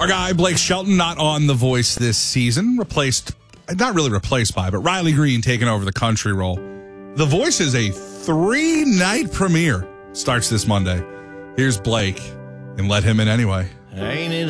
Our guy, Blake Shelton, not on The Voice this season. Not really replaced by, but Riley Green taking over the country role. The Voice is a 3-night premiere. Starts this Monday. Here's Blake, and let him in anyway. Ain't it